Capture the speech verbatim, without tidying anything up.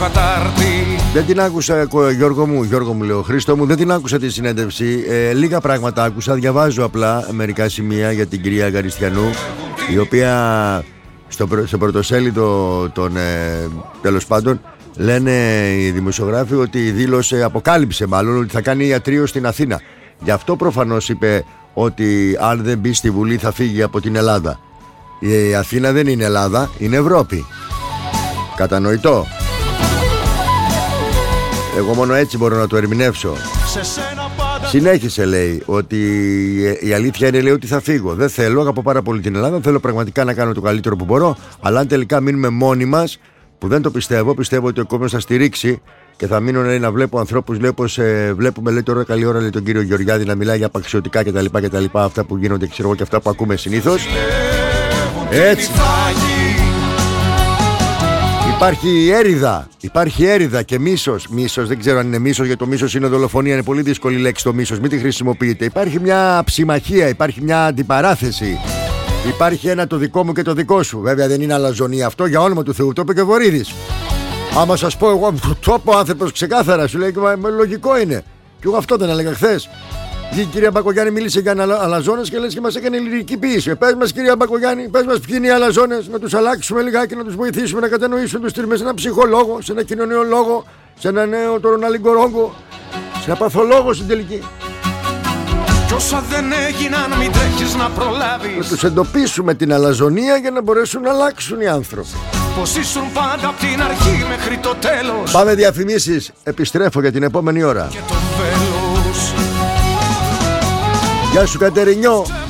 Δεν την άκουσα, Γιώργο μου, Γιώργο μου λέω, Χρήστο μου, δεν την άκουσα τη συνέντευξη. ε, Λίγα πράγματα άκουσα, διαβάζω απλά μερικά σημεία για την κυρία Γαριστιανού, η οποία στο, στο πρωτοσέλιδο των ε, τέλος πάντων λένε οι δημοσιογράφοι ότι δήλωσε, αποκάλυψε μάλλον, ότι θα κάνει ιατρείο στην Αθήνα. Γι' αυτό προφανώς είπε ότι αν δεν μπει στη Βουλή θα φύγει από την Ελλάδα. Η Αθήνα δεν είναι Ελλάδα, είναι Ευρώπη. Κατανοητό. Εγώ μόνο έτσι μπορώ να το ερμηνεύσω. Συνέχισε, λέει, ότι η αλήθεια είναι, λέει, ότι θα φύγω. Δεν θέλω, αγαπώ πάρα πολύ την Ελλάδα, θέλω πραγματικά να κάνω το καλύτερο που μπορώ. Αλλά αν τελικά μείνουμε μόνοι μας, που δεν το πιστεύω, πιστεύω ότι ο κόσμος θα στηρίξει και θα μείνω, λέει, να βλέπω ανθρώπους, λέει, όπως ε, βλέπουμε, λέει, τώρα καλή ώρα, λέει, τον κύριο Γεωργιάδη να μιλάει για απαξιωτικά κτλ. κτλ αυτά που γίνονται, ξέρω εγώ, και αυτά που ακούμε συνήθως. Έτσι. Υπάρχει έρηδα, υπάρχει έρηδα και μίσος. Μίσος, δεν ξέρω αν είναι μίσος, γιατί το μίσος είναι δολοφονία. Είναι πολύ δύσκολη λέξη το μίσος, μην τη χρησιμοποιείτε. Υπάρχει μια ψημαχία, υπάρχει μια αντιπαράθεση. Υπάρχει ένα το δικό μου και το δικό σου. Βέβαια δεν είναι αλαζονία αυτό, για όνομα του Θεού. Το είπε και ο Βορίδης. Άμα σας πω εγώ, το πω άνθρωπος ξεκάθαρα, σου λέει, λογικό είναι. Και εγώ αυτό δεν έλεγα χθες. Η κυρία Μπακογιάννη μίλησε για αλαζόνες και λες και μας έκανε λυρική ποίηση. Πες μας, κυρία Μπακογιάννη, πες μας ποιοι είναι οι αλαζόνες, να τους αλλάξουμε λιγάκι, να τους βοηθήσουμε να κατανοήσουν, τους στείλουμε σε έναν ψυχολόγο, σε έναν κοινωνιολόγο, σε έναν νέο τον Αλιγκορόγκο, σε ένα παθολόγο στην τελική. Κι όσα δεν έγιναν, μην τρέχεις να προλάβεις. Να τους εντοπίσουμε την αλαζονία για να μπορέσουν να αλλάξουν οι άνθρωποι. Πως ήσουν πάντα από την αρχή μέχρι το τέλος. Πάμε διαφημίσεις, επιστρέφω για την επόμενη ώρα. Και το βέλος. Γεια σου Κατερινιό.